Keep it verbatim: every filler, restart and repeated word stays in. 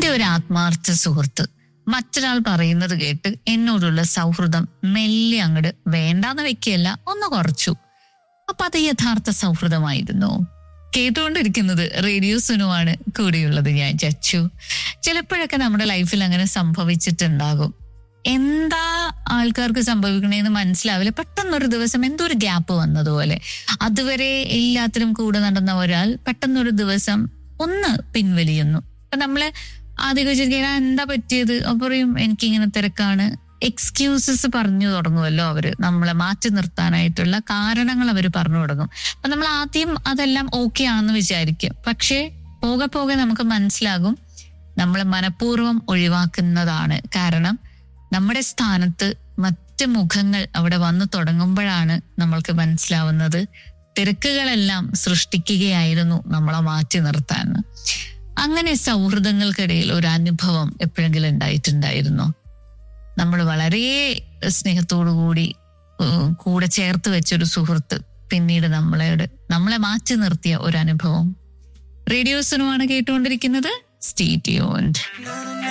എന്റെ ഒരു ആത്മാർത്ഥ സുഹൃത്ത് മറ്റൊരാൾ പറയുന്നത് കേട്ട് എന്നോടുള്ള സൗഹൃദം മെല്ലെ അങ്ങട് വേണ്ടാന്ന് വെക്കുകയല്ല, ഒന്ന് കുറച്ചു. അപ്പൊ അത് യഥാർത്ഥ സൗഹൃദമായിരുന്നു. കേട്ടുകൊണ്ടിരിക്കുന്നത് റേഡിയോ സുനുവാണ്, കൂടെയുള്ളത് ഞാൻ ചച്ചു. ചിലപ്പോഴൊക്കെ നമ്മുടെ ലൈഫിൽ അങ്ങനെ സംഭവിച്ചിട്ടുണ്ടാകും. എന്താ ആൾക്കാർക്ക് സംഭവിക്കണേന്ന് മനസ്സിലാവില്ല. പെട്ടെന്നൊരു ദിവസം എന്തോ ഒരു ഗ്യാപ്പ് വന്നതുപോലെ. അതുവരെ എല്ലാത്തിനും കൂടെ നടന്ന ഒരാൾ പെട്ടെന്നൊരു ദിവസം ഒന്ന് പിൻവലിയുന്നു. അപ്പൊ നമ്മള് ആദ്യം ചോദിച്ചാൽ എന്താ പറ്റിയത്, പറയും എനിക്കിങ്ങനെ തിരക്കാണ്. എക്സ്ക്യൂസസ് പറഞ്ഞു തുടങ്ങുമല്ലോ അവര്, നമ്മളെ മാറ്റി നിർത്താനായിട്ടുള്ള കാരണങ്ങൾ അവർ പറഞ്ഞു തുടങ്ങും. അപ്പൊ നമ്മൾ ആദ്യം അതെല്ലാം ഓക്കെ ആണെന്ന് വിചാരിക്കും. പക്ഷെ പോകെ പോകെ നമുക്ക് മനസ്സിലാകും നമ്മൾ മനഃപൂർവ്വം ഒഴിവാക്കുന്നതാണ്. കാരണം നമ്മുടെ സ്ഥാനത്ത് മറ്റ് മുഖങ്ങൾ അവിടെ വന്നു തുടങ്ങുമ്പോഴാണ് നമ്മൾക്ക് മനസ്സിലാവുന്നത് തിരക്കുകളെല്ലാം സൃഷ്ടിക്കുകയായിരുന്നു നമ്മളെ മാറ്റി നിർത്താൻ. അങ്ങനെ സൗഹൃദങ്ങൾക്കിടയിൽ ഒരു അനുഭവം എപ്പോഴെങ്കിലും ഉണ്ടായിട്ടുണ്ടായിരുന്നോ? നമ്മൾ വളരെ സ്നേഹത്തോടു കൂടി കൂടെ ചേർത്ത് വെച്ചൊരു സുഹൃത്ത് പിന്നീട് നമ്മളോട് നമ്മളെ മാറ്റി നിർത്തിയ ഒരു അനുഭവം. റേഡിയോ സുനുവാണ് കേട്ടുകൊണ്ടിരിക്കുന്നത്. Stay tuned.